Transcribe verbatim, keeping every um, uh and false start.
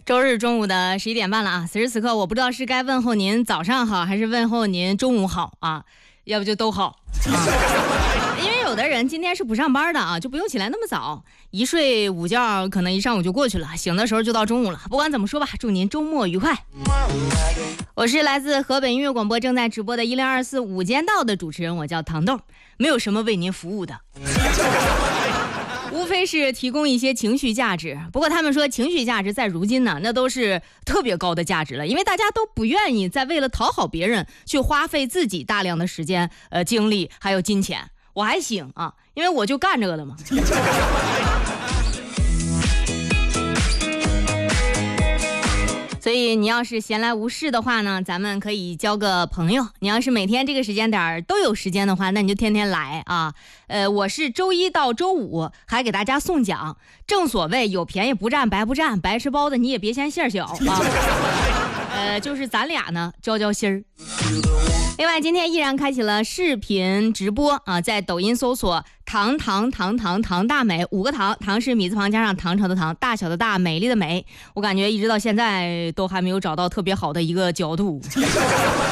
周日中午的十一点半了啊！此时此刻，我不知道是该问候您早上好，还是问候您中午好啊？要不就都好啊。因为有的人今天是不上班的啊，就不用起来那么早，一睡午觉可能一上午就过去了，醒的时候就到中午了。不管怎么说吧，祝您周末愉快。我是来自河北音乐广播正在直播的一零二四午间道的主持人，我叫糖豆，没有什么为您服务的。无非是提供一些情绪价值，不过他们说情绪价值在如今呢，那都是特别高的价值了，因为大家都不愿意再为了讨好别人去花费自己大量的时间、呃精力还有金钱。我还行啊，因为我就干这个的嘛。所以你要是闲来无事的话呢，咱们可以交个朋友。你要是每天这个时间点都有时间的话，那你就天天来啊。呃，我是周一到周五还给大家送奖，正所谓有便宜不占白不占，白吃包子你也别嫌馅儿小啊。呃，就是咱俩呢交交心儿。另外，今天依然开启了视频直播啊，在抖音搜索糖糖糖糖糖大美，五个糖，糖是米字旁加上唐朝的唐，大小的大，美丽的美。我感觉一直到现在都还没有找到特别好的一个角度。